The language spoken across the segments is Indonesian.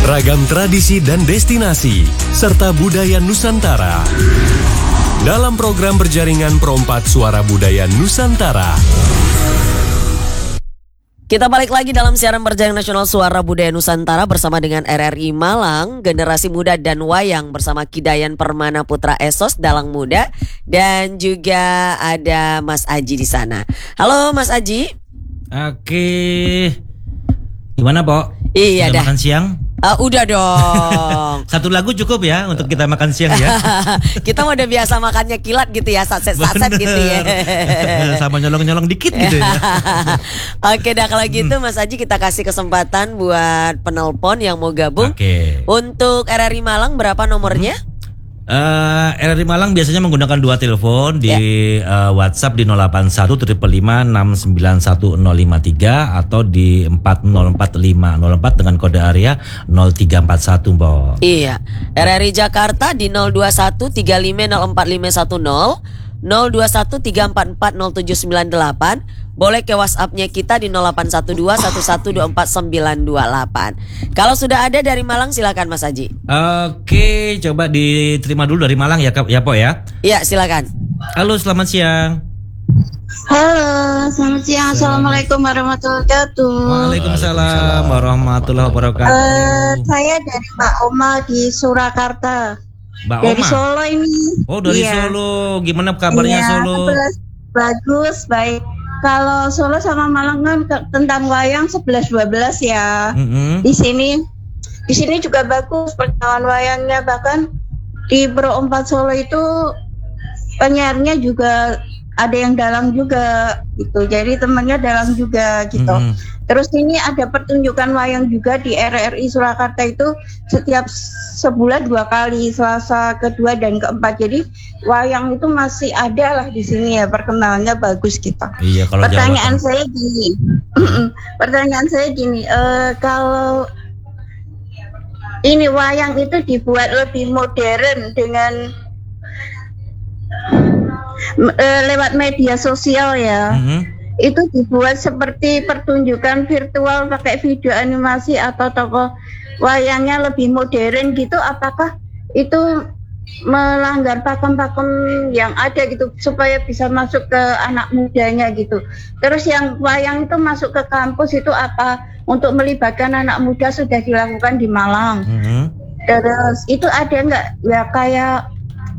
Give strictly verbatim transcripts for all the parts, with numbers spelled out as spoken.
Ragam tradisi dan destinasi, serta budaya Nusantara. Dalam program berjaringan Perompak Suara Budaya Nusantara. Kita balik lagi dalam siaran berjaringan nasional Suara Budaya Nusantara bersama dengan R R I Malang, Generasi Muda dan Wayang bersama Kidayan Permana Putra Esos Dalang Muda, dan juga ada Mas Aji di sana. Halo Mas Aji. Oke. Gimana, Pok? Iya dah. Makan siang? Uh, udah dong. Satu lagu cukup ya untuk kita makan siang ya. Kita udah biasa makannya kilat gitu ya, saset-saset gitu ya. Sama nyolong-nyolong dikit gitu ya. Oke dah kalau gitu Mas Aji, kita kasih kesempatan buat penelpon yang mau gabung. Oke. Untuk R R I Malang berapa nomornya? Uh, R R I Malang biasanya menggunakan dua telepon di ya. uh, WhatsApp di nol delapan satu lima lima enam sembilan satu nol lima tiga atau di empat nol empat lima nol empat dengan kode area nol tiga empat satu, Mbak. Iya. R R I Jakarta di nol dua satu tiga lima nol empat lima satu nol, nol dua satu tiga empat empat nol tujuh sembilan delapan. Boleh ke WhatsApp-nya kita di nol delapan satu dua satu satu dua empat sembilan dua delapan. Kalau sudah ada dari Malang silakan Mas Aji. Oke, coba diterima dulu dari Malang ya, ya Po ya. Iya, silakan. Halo, selamat siang. Halo, selamat siang. Assalamualaikum warahmatullahi wabarakatuh. Waalaikumsalam warahmatullahi wabarakatuh. Uh, saya dari Mbak Oma di Surakarta. Mbak dari Oma. Solo ini. Oh, dari iya. Solo. Gimana kabarnya iya, Solo? Bagus, baik. Kalau Solo sama Malang kan ke, tentang wayang sebelas dua belas ya. Mm-hmm. Di sini di sini juga bagus perkembangan wayangnya, bahkan di Pro empat Solo itu penyiarnya juga ada yang dalang juga gitu. Jadi temannya dalang juga gitu. Mm-hmm. Terus ini ada pertunjukan wayang juga di R R I Surakarta itu setiap sebulan dua kali, Selasa kedua dan keempat. Jadi wayang itu masih ada lah di sini ya, perkembangannya bagus kita. Iya, kalau pertanyaan Jawa saya gini, pertanyaan saya gini, uh, kalau ini wayang itu dibuat lebih modern dengan uh, lewat media sosial ya. Mm-hmm. Itu dibuat seperti pertunjukan virtual pakai video animasi atau tokoh wayangnya lebih modern gitu, apakah itu melanggar pakem-pakem yang ada gitu supaya bisa masuk ke anak mudanya gitu. Terus yang wayang itu masuk ke kampus itu apa untuk melibatkan anak muda sudah dilakukan di Malang. Mm-hmm. Terus itu ada nggak ya kayak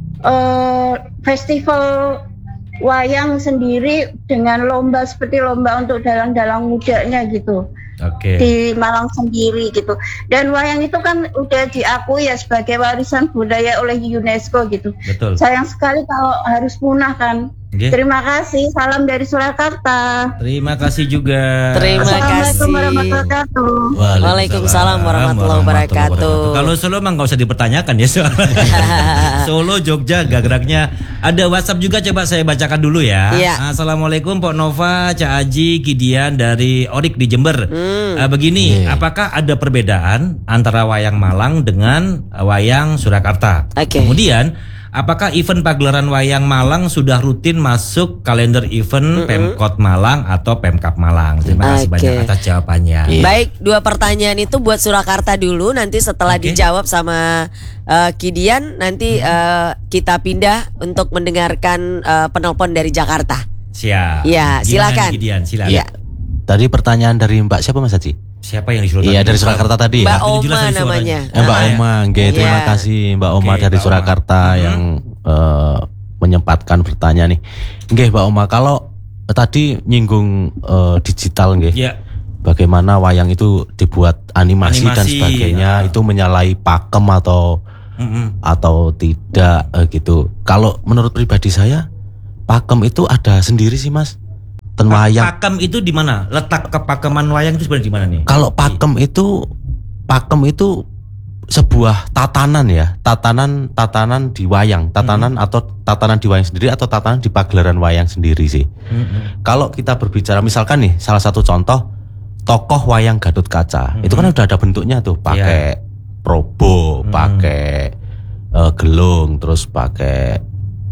uh, festival wayang sendiri dengan lomba seperti lomba untuk dalang-dalang mudanya gitu. Oke. Di Malang sendiri gitu. Dan wayang itu kan udah diakui ya sebagai warisan budaya oleh UNESCO gitu. Betul. Sayang sekali kalau harus punah kan. Okay. Terima kasih, salam dari Surakarta. Terima kasih juga. Terima kasih. Assalamualaikum warahmatullahi wabarakatuh. Waalaikumsalam warahmatullahi wabarakatuh. Kalau Solo emang nggak usah dipertanyakan ya soalnya. Solo, Jogja, gagraknya. Ada WhatsApp juga, coba saya bacakan dulu ya. Iya. Assalamualaikum Pok Nova, Cak Aji, Kidian dari Orik di Jember. Hmm. Uh, begini, yeah. Apakah ada perbedaan antara wayang Malang dengan wayang Surakarta? Okay. Kemudian apakah event pagelaran wayang Malang sudah rutin masuk kalender event mm-hmm. Pemkot Malang atau Pemkap Malang? Terima kasih okay. banyak atas jawabannya. Yeah. Baik, dua pertanyaan itu buat Surakarta dulu. Nanti setelah okay. dijawab sama uh, Kidian, nanti mm-hmm. uh, kita pindah untuk mendengarkan uh, penelpon dari Jakarta. Siap. Ya, silakan. Kidian, silakan. Ya. Tadi pertanyaan dari Mbak siapa Mas Haji? Siapa yang disuruh? Iya, dari Surakarta tadi Mbak ya. Oma namanya. Eh, Mbak ah, Oma, ya. Terima kasih Mbak Oma okay, dari Mbak Surakarta Oma. yang uh, menyempatkan bertanya nih. Nggih Mbak Oma, kalau tadi nyinggung uh, digital nggih. Yeah. Bagaimana wayang itu dibuat animasi, animasi dan sebagainya, ya. Itu menyalahi pakem atau mm-hmm. atau tidak uh, gitu. Kalau menurut pribadi saya, pakem itu ada sendiri sih Mas. Wayang. Pakem itu di mana? Letak kepakeman wayang itu sebenarnya di mana nih? Kalau pakem itu pakem itu sebuah tatanan ya, tatanan tatanan di wayang, tatanan hmm. atau tatanan di wayang sendiri atau tatanan di pagelaran wayang sendiri sih. Hmm. Kalau kita berbicara misalkan nih salah satu contoh tokoh wayang Gatot Kaca, hmm. itu kan udah ada bentuknya tuh, pakai yeah. probo, hmm. pakai uh, gelung, terus pakai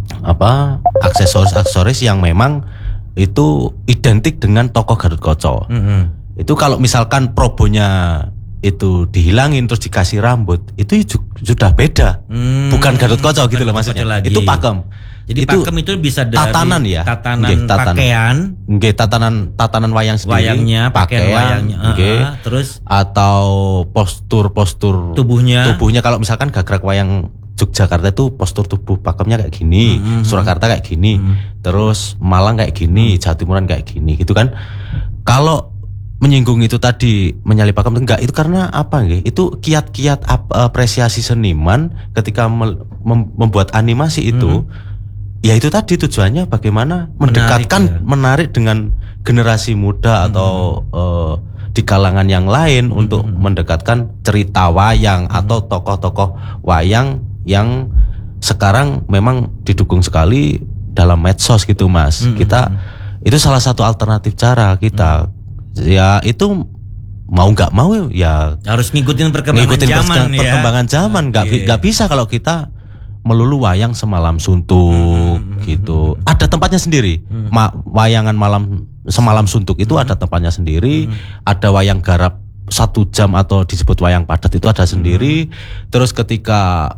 apa aksesoris-aksesoris yang memang itu identik dengan tokoh Gatot Kaca. Mm-hmm. Itu kalau misalkan probonya itu dihilangin terus dikasih rambut, itu ju- sudah beda. Hmm, bukan Gatot Kaca gitu loh maksudnya. Lagi. Itu pakem. Jadi itu pakem itu bisa dari tatanan ya. Tatanan Nggih, tatanan. pakaian, nggih, tatanan tatanan wayang sendiri. Wayangnya, pakaian wayangnya, nggih. Uh, terus atau postur-postur tubuhnya. Tubuhnya kalau misalkan gagrak wayang Yogyakarta itu postur tubuh pakemnya kayak gini, mm-hmm. Surakarta kayak gini, mm-hmm. terus Malang kayak gini, Jawa Timuran kayak gini gitu kan. Kalau menyinggung itu tadi menyalip pakem enggak, itu karena apa nggih? Itu kiat-kiat apresiasi seniman ketika mem- membuat animasi itu. Hmm. Ya itu tadi tujuannya bagaimana mendekatkan, menarik, ya? menarik dengan generasi muda hmm. atau uh, di kalangan yang lain hmm. untuk mendekatkan cerita wayang hmm. atau tokoh-tokoh wayang yang sekarang memang didukung sekali dalam medsos gitu Mas. Hmm. Kita itu salah satu alternatif cara kita. Hmm. Ya itu mau nggak mau ya harus ngikutin perkembangan ngikutin zaman ya. Perkembangan zaman nggak okay. nggak bisa kalau kita melulu wayang semalam suntuk hmm, gitu. Hmm, ada tempatnya sendiri. Hmm. Ma- wayangan malam semalam suntuk itu hmm. ada tempatnya sendiri. Hmm. Ada wayang garap satu jam atau disebut wayang padat itu ada sendiri. Hmm. Terus ketika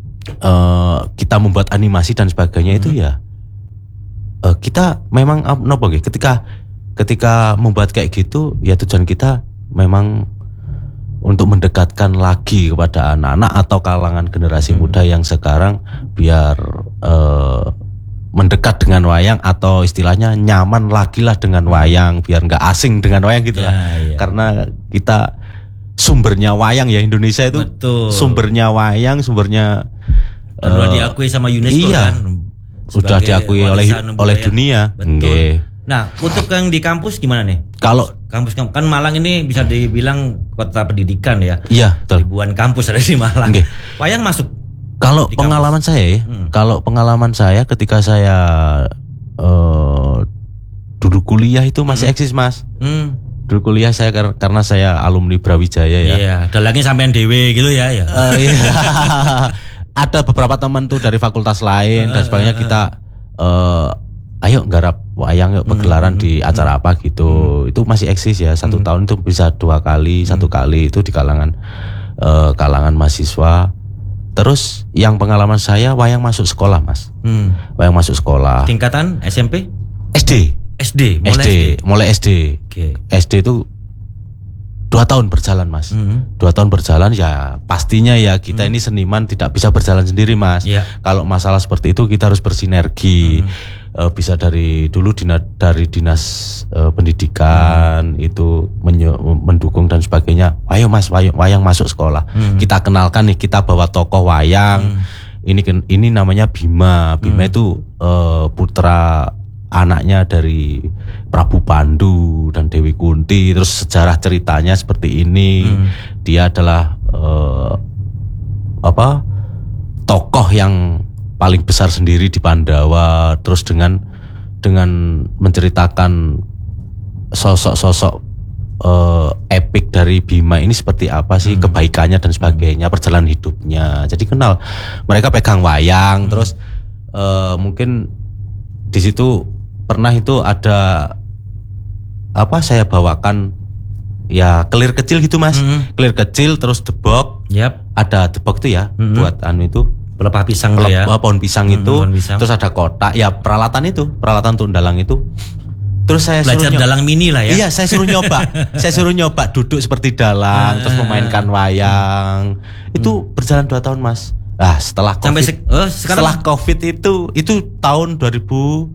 uh, kita membuat animasi dan sebagainya hmm. itu ya uh, kita memang uh, nopo gitu. Ketika Ketika membuat kayak gitu, ya tujuan kita memang untuk mendekatkan lagi kepada anak-anak atau kalangan generasi hmm. muda yang sekarang biar uh, mendekat dengan wayang atau istilahnya nyaman lagi lah dengan wayang, biar nggak asing dengan wayang gitu lah. Ya, ya. Karena kita sumbernya wayang ya Indonesia itu. Betul. Sumbernya wayang, sumbernya uh, diakui sama UNESCO iya, kan. Sudah diakui oleh oleh dunia. Betul. Nah, untuk yang di kampus gimana nih? Kalau kampus kan Malang ini bisa dibilang kota pendidikan ya. Iya, betul. Ribuan kampus ada di Malang. Okay. Wayang masuk. Kalau pengalaman kampus. saya ya, hmm. kalau pengalaman saya ketika saya uh, duduk kuliah itu masih hmm. eksis Mas. Hmm. Duduk kuliah saya karena saya alumni Brawijaya ya. Iya, ada lagi sampean dewe gitu ya ya. Uh, iya. Ada beberapa teman tuh dari fakultas lain uh, dan sebagainya kita uh, ayo garap wayang yuk pegelaran hmm, di acara hmm, apa gitu. Hmm. Itu masih eksis ya. Satu hmm. tahun itu bisa dua kali, hmm. satu kali itu di kalangan uh, kalangan mahasiswa. Terus yang pengalaman saya wayang masuk sekolah Mas. Hmm. Wayang masuk sekolah. Tingkatan S M P? S D. S D, mulai S D, S D. Mulai S D. Okay. S D itu dua tahun berjalan Mas. Hmm. Dua tahun berjalan ya pastinya ya kita hmm. ini seniman tidak bisa berjalan sendiri Mas. Yeah. Kalau masalah seperti itu kita harus bersinergi. Hmm. Uh, bisa dari dulu dina, dari dinas uh, pendidikan hmm. itu menye, mendukung dan sebagainya. Ayo Mas, wayang, wayang masuk sekolah. Hmm. Kita kenalkan nih, kita bawa tokoh wayang. Hmm. Ini ini namanya Bima. Bima hmm. itu uh, putra anaknya dari Prabu Pandu dan Dewi Kunti. Terus sejarah ceritanya seperti ini. Hmm. Dia adalah uh, apa? Tokoh yang paling besar sendiri di Pandawa, terus dengan dengan menceritakan sosok-sosok uh, epik dari Bima ini seperti apa sih, hmm. kebaikannya dan sebagainya, perjalanan hidupnya. Jadi kenal, mereka pegang wayang, hmm. terus uh, mungkin di situ pernah itu ada apa saya bawakan ya kelir kecil gitu Mas, hmm. kelir kecil terus debok, yep. ada debok itu ya hmm. buat anu itu. Pelepah pisang Pelep, ya. Pohon pisang hmm, itu. Pohon pisang. Terus ada kotak, ya peralatan itu, peralatan untuk dalang itu. Terus saya belajar suruh nyoba, dalang mini lah ya. Iya, saya suruh nyoba. saya suruh nyoba duduk seperti dalang, ah, terus memainkan wayang. Hmm. Itu berjalan dua tahun Mas. Nah, setelah Covid, sampai se- oh, setelah Covid itu itu tahun dua ribu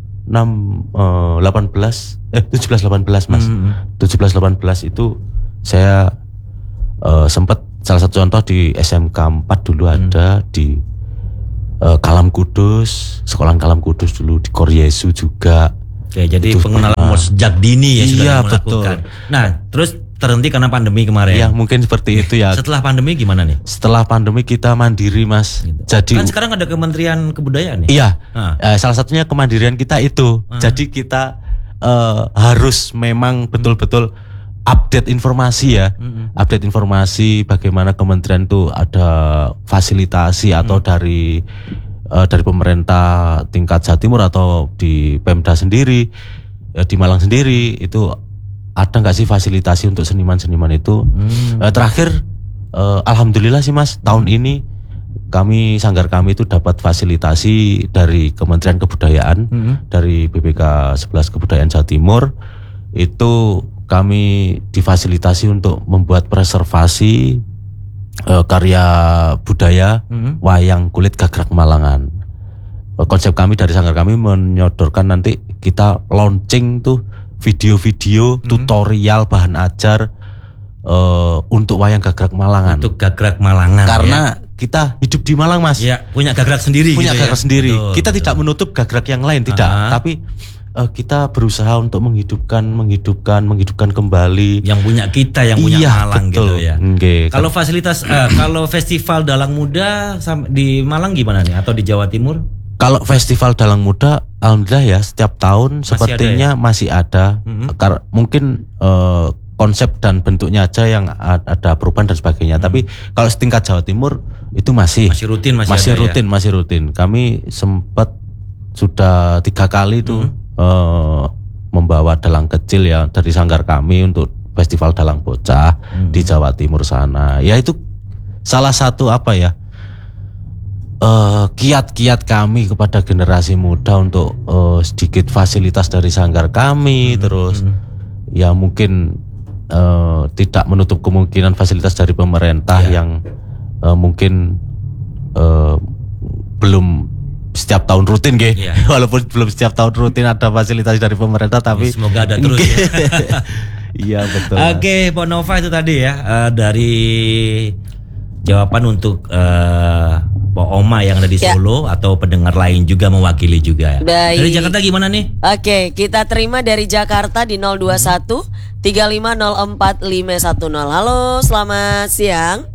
delapan belas eh tujuh belas delapan belas Mas. Hmm. tujuh belas delapan belas itu saya uh, sempat salah satu contoh di S M K empat dulu hmm. ada di uh, Kalam Kudus, sekolahan Kalam Kudus dulu, di Koryesu juga. Oke, jadi itu pengenalan uh, sejak dini ya sudah iya, melakukan. Betul. Nah, terus terhenti karena pandemi kemarin. Iya, mungkin seperti itu ya. Setelah pandemi gimana nih? Setelah pandemi kita mandiri Mas. Gitu. Jadi kan sekarang ada Kementerian Kebudayaan nih. Iya. Uh. Uh, salah satunya kemandirian kita itu. Uh. Jadi kita uh, harus memang betul-betul update informasi ya, mm-hmm. update informasi bagaimana kementerian itu ada fasilitasi atau mm-hmm. dari uh, dari pemerintah tingkat Jawa Timur atau di Pemda sendiri, uh, di Malang sendiri itu ada nggak sih fasilitasi untuk seniman-seniman itu? Hmm. Uh, terakhir, uh, alhamdulillah sih Mas, tahun ini kami sanggar kami itu dapat fasilitasi dari Kementerian Kebudayaan, hmm. dari B P K sebelas Kebudayaan Jawa Timur. Itu kami difasilitasi untuk membuat preservasi uh, karya budaya hmm. wayang kulit Gagrak Malangan. Konsep kami dari sanggar kami menyodorkan nanti kita launching tuh video-video hmm. tutorial bahan ajar uh, untuk wayang Gagrak Malangan. Untuk Gagrak Malangan. Karena ya. kita hidup di Malang, Mas. Ya, punya Gagrak sendiri. Punya gitu Gagrak ya? sendiri. Betul, kita betul. tidak menutup Gagrak yang lain, tidak. Aha. Tapi uh, kita berusaha untuk menghidupkan, menghidupkan, menghidupkan kembali yang punya kita, yang punya iya, Malang betul. gitu ya. Okay. Kalau fasilitas, uh, kalau festival Dalang Muda di Malang gimana nih? Atau di Jawa Timur? Kalau festival Dalang Muda, alhamdulillah ya setiap tahun masih sepertinya ada ya? masih ada. Mm-hmm. Karena mungkin uh, konsep dan bentuknya aja yang ada perubahan dan sebagainya. Mm-hmm. Tapi kalau setingkat Jawa Timur itu masih masih rutin, masih, masih ada, rutin, ya? masih rutin. Kami sempat sudah tiga kali itu mm-hmm. uh, membawa dalang kecil ya dari sanggar kami untuk festival Dalang Bocah mm-hmm. di Jawa Timur sana. Ya itu salah satu apa ya? Uh, kiat-kiat kami kepada generasi muda untuk uh, sedikit fasilitas dari sanggar kami, hmm, terus hmm. ya mungkin uh, tidak menutup kemungkinan fasilitas dari pemerintah yeah. yang uh, mungkin uh, belum setiap tahun rutin, ge. Yeah. Walaupun belum setiap tahun rutin ada fasilitas dari pemerintah, tapi semoga ada terus. Ya. Iya betul. Oke, okay, Pak Nova itu tadi ya uh, dari jawaban untuk uh, Pak Oma yang ada di Solo ya. Atau pendengar lain juga mewakili juga. Baik. Dari Jakarta gimana nih? Oke, kita terima dari Jakarta di nol dua satu tiga lima nol empat lima satu nol. Halo, selamat siang.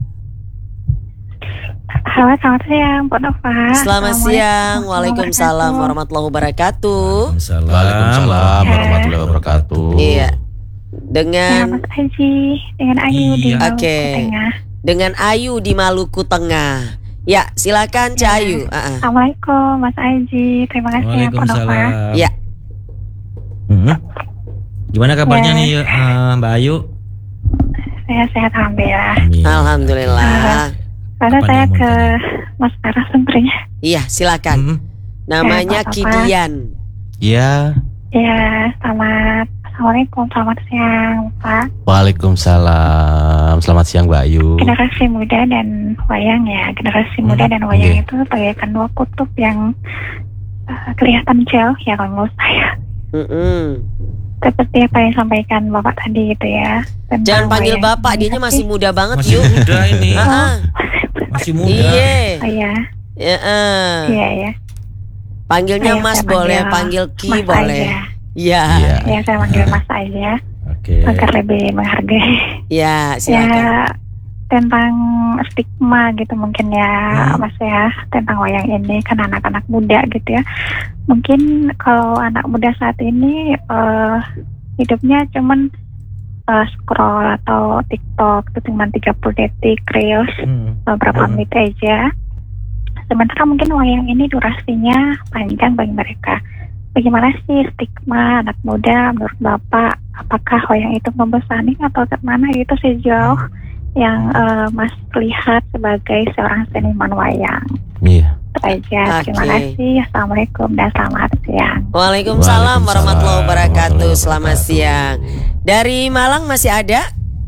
Halo, selamat siang, Pak Nova. Selamat siang. Waalaikumsalam warahmatullahi wabarakatuh. Waalaikumsalam warahmatullahi wabarakatuh. Iya. Dengan Mas Aji, dengan Ayu iya. di Maluku okay. Tengah. Dengan Ayu di Maluku Tengah. Ya, silakan Cak Ayu. Uh-uh. Assalamualaikum Mas Aji. Terima kasih ya Pak Nova. Ya. Hmm. Gimana kabarnya ya. nih uh, Mbak Ayu? Saya sehat alhamdulillah. Amin. Alhamdulillah. Karena saya ke Mas Ara sebenarnya. Iya, silakan. Hmm. Namanya ya, Kidian. Iya. Ya, selamat Assalamualaikum, selamat siang Pak. Waalaikumsalam, selamat siang Mbak Ayu. Generasi muda dan wayang ya, generasi muda hmm, dan wayang okay. itu bagaikan dua kutub yang uh, kelihatan jauh ya kalau menurut saya. Mm-hmm. Seperti apa yang sampaikan Bapak tadi gitu ya. Jangan panggil Bapak, dia masih muda banget masih yuk. Masih muda ini. Oh. Masih muda. Iya. Oh iya. Ya, uh. Iya ya. Panggilnya Ayo, Mas boleh, panggil Ki mas boleh. Iya. Ya. ya, saya panggil Mas aja. Oke. Okay. Agar lebih menghargai. Ya, silakan. Ya, tentang stigma gitu mungkin ya, hmm. Mas ya, tentang wayang ini kan anak-anak muda gitu ya. Mungkin kalau anak muda saat ini uh, hidupnya cuman uh, scroll atau TikTok itu cuma tiga puluh detik reels, hmm. beberapa hmm. menit aja. Sementara mungkin wayang ini durasinya panjang bagi mereka. Bagaimana sih stigma anak muda menurut Bapak? Apakah wayang itu membesarkan atau kemana itu sejauh yang uh, Mas lihat sebagai seorang seniman wayang? Iya. Itu aja. Okay. Terima kasih. Assalamualaikum dan selamat siang. Waalaikumsalam warahmatullahi wabarakatuh. Selamat siang. Dari Malang masih ada?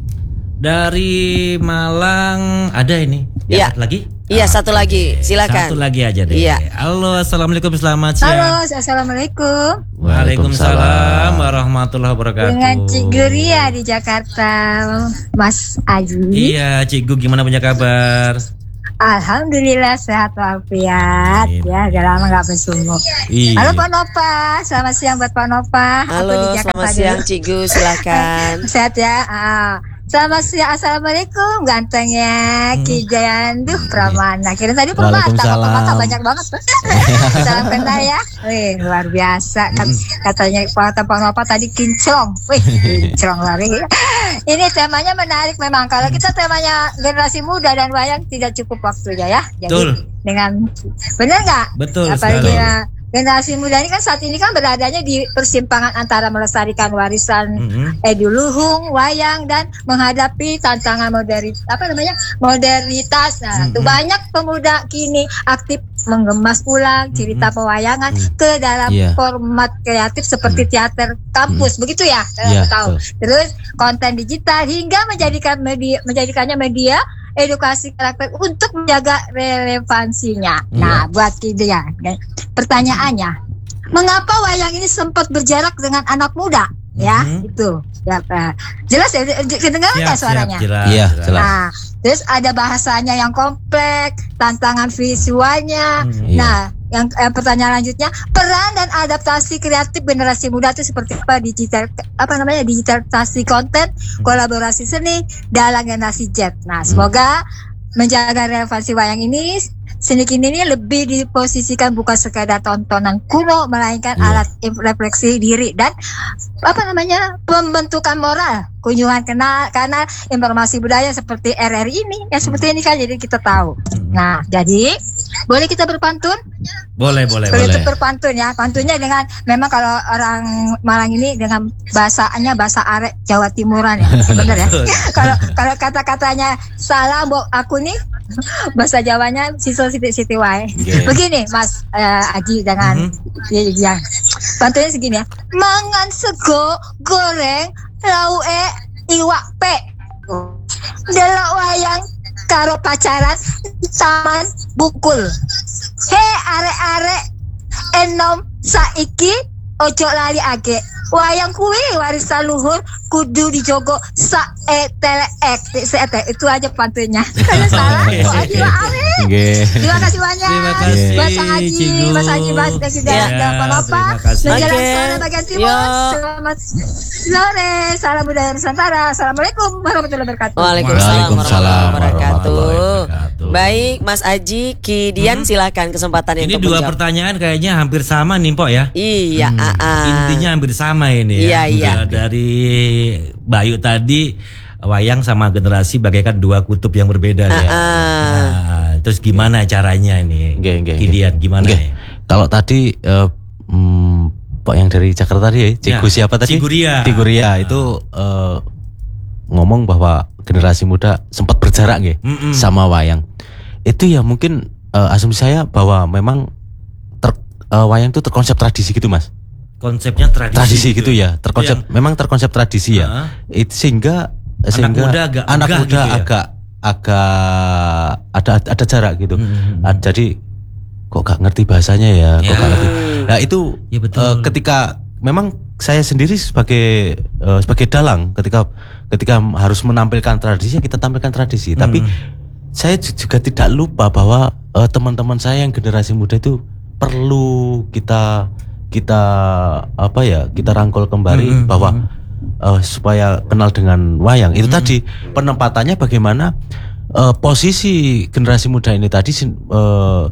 Dari Malang ada ini. Ya. Lagi? Iya, satu lagi, silakan. Satu lagi aja deh. Iya. Halo, assalamualaikum, selamat siang. Halo, assalamualaikum. Waalaikumsalam warahmatullahi wabarakatuh. Dengan Cik Guria di Jakarta, Mas Aji. Iya, Cik Gu, gimana punya kabar? Alhamdulillah sehat walafiat. Ya, udah lama nggak bersumbu. Iya. Halo Pak Nova, selamat siang buat Pak Nova. Halo, Aku di Jakarta selamat siang Cik Gu, silakan. Sehat ya. Ah. Selamat siang, assalamualaikum gantengnya hmm. Ki Jayanduh Pramana. Kira tadi permata, permata banyak banget tuh. Salam kenal ya. Wih, luar biasa. Kan, katanya Pak Nova tadi kinclong. Wih, kinclong lari. Ini temanya menarik memang. Kalau kita temanya generasi muda dan wayang tidak cukup waktunya ya. Jadi, betul. Dengan benar nggak? Betul. Apalagi ya, generasi muda ini kan saat ini kan beradanya di persimpangan antara melestarikan warisan mm-hmm. eduluhung, wayang dan menghadapi tantangan modern apa namanya modernitas. Nah, mm-hmm. tuh banyak pemuda kini aktif mengemas ulang cerita mm-hmm. pewayangan mm-hmm. ke dalam yeah. format kreatif seperti mm-hmm. teater kampus, mm-hmm. begitu ya? Yeah, tahu. So. Terus konten digital hingga menjadikan media menjadikannya media edukasi karakter untuk menjaga relevansinya. Yeah. Nah, buat dia, pertanyaannya, mengapa wayang ini sempat berjarak dengan anak muda? Ya, mm-hmm. itu. Ya, uh, jelas ya, kedengaran nggak suaranya? Iya, jelas. Nah, terus ada bahasanya yang kompleks, tantangan visualnya. Mm, nah, yeah. yang eh, pertanyaan lanjutnya, peran dan adaptasi kreatif generasi muda itu seperti apa? Digital, apa namanya? Digitalisasi konten, kolaborasi seni dalam generasi Z. Nah, semoga mm. menjaga relevansi wayang ini. Seni kini ini lebih diposisikan bukan sekadar tontonan kuno, melainkan yeah. alat refleksi diri dan apa namanya pembentukan moral. Kunjungan kenal karena informasi budaya seperti R R ini, ya seperti ini kan jadi kita tahu. Nah, jadi boleh kita berpantun? Boleh, boleh, boleh. Boleh berpantun ya. Pantunnya dengan memang kalau orang Malang ini dengan bahasanya bahasa arek Jawa Timuran ya, benar ya. Kalau kalau kata-katanya salah, bo aku nih bahasa Jawanya siswa siti-siti wae. Yeah. Begini Mas uh, Aji dengan mm-hmm. ya, ya. Pantunnya segini ya. Mangan sego goreng lauke iwak pe. Delok wayang karo pacaran taman bukul. He arek-arek enom saiki ojo lali age. Wayang kuwi warisan luhur kudu dijogo sak etelek. Itu aja pantunnya. Kalau salah kok Aji maafin. Terima kasih banyak. Terima kasih buat Sang Aji, Mas Aji Mas dan sudah apa-apa. Menjelang sana bagian timur. Selamat sore. Salam budaya Nusantara. Assalamualaikum warahmatullahi wabarakatuh. Waalaikumsalam warahmatullahi wabarakatuh. Baik, Mas Aji, Ki Dian, hmm. silakan kesempatan yang ini dua menjawab. Pertanyaan kayaknya hampir sama nih, Pok ya. Iya, hmm. intinya hampir sama ini ya. Iya, iya. Dari Bayu tadi, wayang sama generasi bagaikan dua kutub yang berbeda ya. Nah, terus gimana caranya ini? Ki Dian gimana ya? Kalau tadi uh, hmm, Pak yang dari Jakarta tadi ya, Cigu ya, siapa tadi? Ciguria. Ciguria itu uh, ngomong bahwa generasi muda sempat berjarak nggih mm-mm. sama wayang. Itu ya mungkin uh, asumsi saya bahwa memang ter, uh, wayang itu terkonsep tradisi gitu Mas. Konsepnya tradisi, tradisi gitu, gitu ya, terkonsep yang, memang terkonsep tradisi ya. Uh, itu sehingga anak sehingga muda agak anak muda gitu ya? agak agak ada ada jarak gitu. Hmm. Uh, jadi kok gak ngerti bahasanya ya, ya. Kok gak ngerti. Nah itu ya, uh, ketika memang saya sendiri sebagai uh, sebagai dalang ketika ketika harus menampilkan tradisi kita tampilkan tradisi. Hmm. Tapi saya juga tidak lupa bahwa uh, teman-teman saya yang generasi muda itu perlu kita kita apa ya kita rangkul kembali mm-hmm. bahwa uh, supaya kenal dengan wayang itu mm-hmm. tadi penempatannya bagaimana uh, posisi generasi muda ini tadi uh,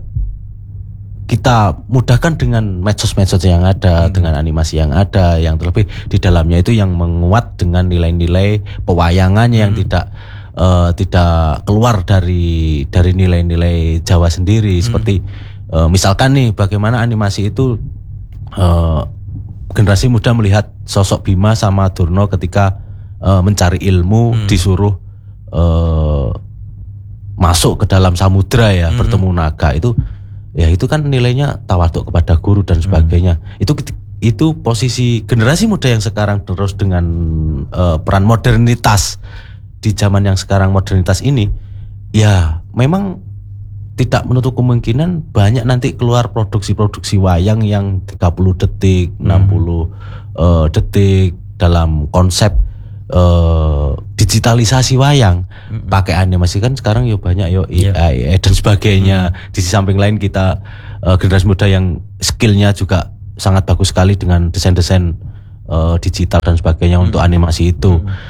kita mudahkan dengan medsos-medsos yang ada mm-hmm. dengan animasi yang ada yang terlebih di dalamnya itu yang menguat dengan nilai-nilai pewayangannya mm-hmm. yang tidak uh, tidak keluar dari dari nilai-nilai Jawa sendiri mm-hmm. seperti uh, misalkan nih bagaimana animasi itu Uh, generasi muda melihat sosok Bima sama Durna ketika uh, mencari ilmu hmm. disuruh uh, masuk ke dalam samudra ya hmm. bertemu naga itu ya itu kan nilainya tawaduk kepada guru dan sebagainya hmm. itu itu posisi generasi muda yang sekarang terus dengan uh, peran modernitas di zaman yang sekarang modernitas ini ya memang tidak menutup kemungkinan banyak nanti keluar produksi-produksi wayang yang tiga puluh detik, hmm. enam puluh uh, detik dalam konsep uh, digitalisasi wayang. Hmm. Pakai animasi kan sekarang yo banyak yo yeah. A I dan sebagainya. Hmm. Di samping lain kita uh, generasi muda yang skillnya juga sangat bagus sekali dengan desain-desain uh, digital dan sebagainya hmm. untuk animasi itu. Hmm.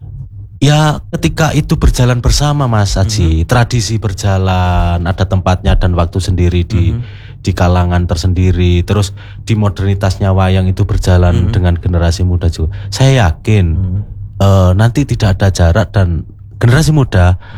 Ya ketika itu berjalan bersama Mas Aji, mm-hmm. tradisi berjalan, ada tempatnya dan waktu sendiri di mm-hmm. di kalangan tersendiri, terus di modernitasnya wayang itu berjalan mm-hmm. dengan generasi muda juga. Saya yakin mm-hmm. uh, nanti tidak ada jarak dan generasi muda mm-hmm.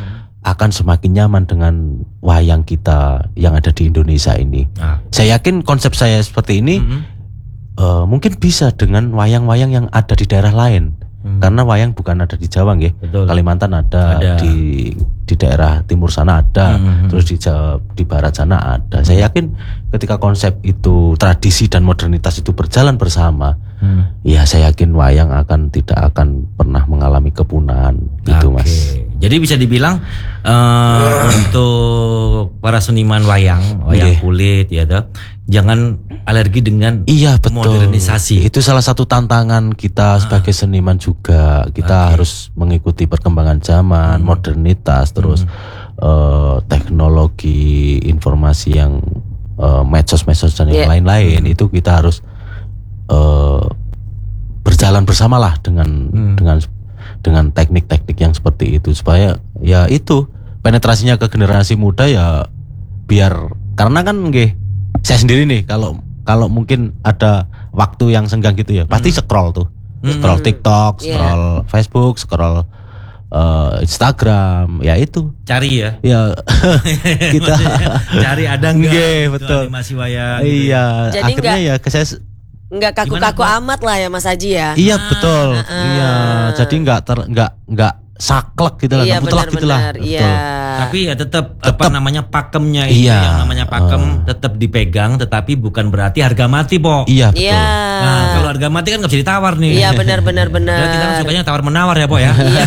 akan semakin nyaman dengan wayang kita yang ada di Indonesia ini. Ah. Saya yakin konsep saya seperti ini Mm-hmm. uh, mungkin bisa dengan wayang-wayang yang ada di daerah lain. Hmm. Karena wayang bukan ada di Jawa nggih. Kalimantan ada, ada, di di daerah timur sana ada, hmm. terus di Jawa, di barat sana ada. Hmm. Saya yakin ketika konsep itu, tradisi dan modernitas itu berjalan bersama, hmm. ya saya yakin wayang akan tidak akan pernah mengalami kepunahan gitu, okay. Mas. Jadi bisa dibilang uh, untuk para seniman wayang, wayang okay. kulit ya toh, jangan alergi dengan iya, betul. modernisasi. Itu salah satu tantangan kita sebagai seniman juga. Kita okay. harus mengikuti perkembangan zaman, hmm. modernitas, terus hmm. uh, teknologi informasi yang uh, medsos-medsos dan yang yeah. lain-lain. Hmm. Itu kita harus uh, berjalan bersamalah dengan hmm. dengan dengan teknik-teknik yang seperti itu supaya ya itu penetrasinya ke generasi muda ya biar karena kan nggih saya sendiri nih kalau kalau mungkin ada waktu yang senggang gitu ya pasti hmm. scroll tuh hmm. scroll TikTok, scroll yeah. Facebook, scroll uh, Instagram ya itu cari ya ya kita cari ada enggak gitu, betul animasi wayang iya gitu. akhirnya enggak, ya ke saya nggak kaku-kaku amat lah ya Mas Haji ya. Iya betul. Ah, iya. Jadi nggak ter nggak nggak saklek gitu lah, iya, mutlak gitu lah. Iya. Tapi ya tetap, tetap apa namanya pakemnya itu iya, yang namanya pakem uh, tetap dipegang, tetapi bukan berarti harga mati, Po. Iya betul. Iya. Nah kalau harga mati kan nggak bisa ditawar nih. Iya benar-benar benar. Kita kan sukanya tawar menawar ya, Po ya. Iya.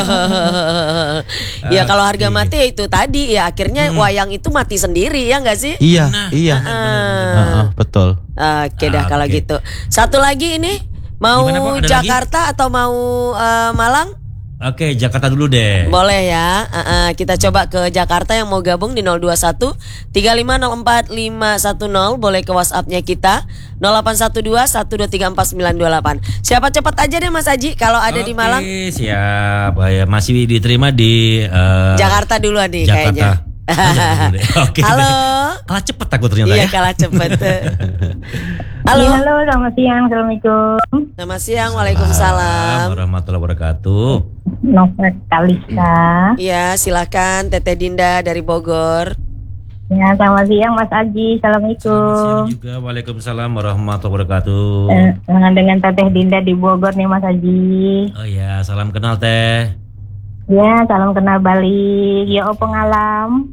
Ya kalau harga mati itu tadi ya akhirnya hmm. wayang itu mati sendiri ya nggak sih? Iya nah, iya. Uh, benar, benar, benar. Uh, betul. Oke dah ah, kalau okay. gitu. Satu lagi ini mau Gimana, Jakarta lagi? Atau mau uh, Malang? Oke, Jakarta dulu deh. Boleh ya. Uh, uh, kita coba ke Jakarta yang mau gabung di nol dua satu tiga lima nol empat lima satu nol. Boleh ke WhatsApp-nya kita nol delapan satu dua satu dua tiga empat sembilan dua delapan. Siapa cepat aja deh Mas Haji kalau ada Oke, di Malang. Oke, siap. Ya, masih diterima di uh, Jakarta dulu nih Jakarta. kayaknya. Oke. Halo. Kalah cepet aku ternyata iya, ya. kalah cepet. Halo. Ya, halo, selamat siang. Assalamualaikum. Selamat siang. Waalaikumsalam. Warahmatullahi wabarakatuh. Nova Kalista. Iya, silakan Teteh Dinda dari Bogor. Ya, selamat siang Mas Aji. Assalamualaikum. Selamat siang juga. Waalaikumsalam warahmatullahi wabarakatuh. Eh, dengan Teteh Dinda di Bogor nih Mas Aji. Oh ya, salam kenal Teh. Ya, salam kenal balik. Ya, opong alam.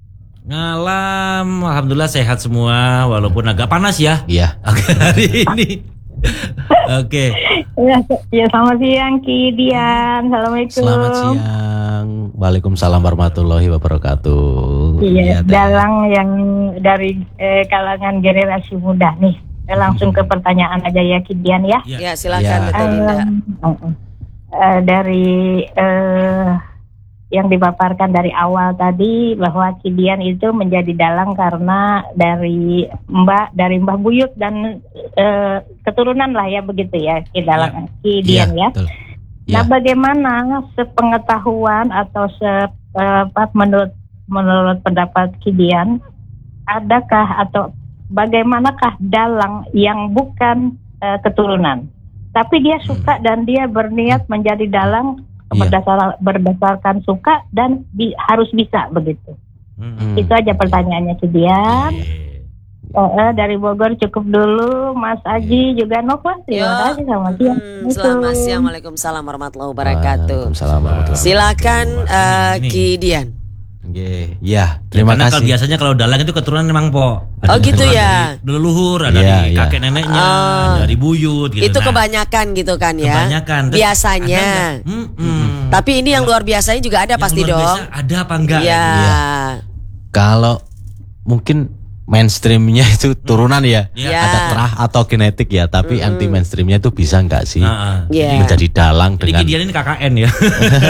Ngalam, alhamdulillah sehat semua walaupun agak panas ya. Iya. Hari ini. Oke. Ya, ya, selamat siang Ki Dian. Assalamualaikum. Selamat siang. Waalaikumsalam warahmatullahi wabarakatuh. Iya, ya, dalang yang dari eh, kalangan generasi muda nih. Eh, langsung ke pertanyaan aja ya Ki Dian ya. Ya, silakan Teteh Dinda. Um, uh, uh, dari uh, yang dipaparkan dari awal tadi bahwa Ki Dian itu menjadi dalang karena dari Mbak dari Mbah Buyut dan e, keturunan lah ya begitu ya Ki dalang ya. Ki Dian ya. ya. Nah, ya. Bagaimana sepengetahuan atau sepat menurut menurut pendapat Ki Dian, adakah atau bagaimanakah dalang yang bukan e, keturunan, tapi dia suka hmm. dan dia berniat menjadi dalang Iya. Berdasar, berdasarkan suka dan bi, harus bisa begitu. Hmm. Itu aja pertanyaannya Ki Dian. Yeah. Uh, dari Bogor cukup dulu, Mas Aji yeah. juga Nova. Terima kasih sama dia. Hmm, selamat siang, Waalaikumsalam warahmatullahi wabarakatuh. Waalaikumsalam warahmatullahi wabarakatuh. Silakan uh, Ki Dian. Yeah. Ya, terima ya, karena kasih. Kalau biasanya kalau dalang itu keturunan memang Po. Ada oh gitu ya. Dari leluhur, ada yeah, dari yeah. kakek neneknya, oh. dari buyut gitu. Itu nah, kebanyakan gitu kan ya. Kebanyakan. Terus biasanya. Hmm, hmm. Tapi ini yang luar biasanya juga ada yang pasti luar dong. Biasa ada apa enggak? Iya. Ya. Kalau mungkin mainstreamnya itu turunan ya, yeah. ada terah atau genetik ya, tapi mm. anti mainstreamnya itu bisa nggak sih nah, uh. yeah. menjadi dalang jadi dengan dia ini K K N ya.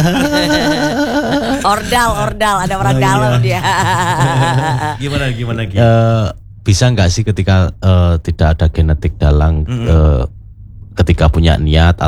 ordal ordal ada orang oh, dalam iya. dia. Gimana gimana gitu? Uh, bisa nggak sih ketika uh, tidak ada genetik dalang mm-hmm. uh, ketika punya niat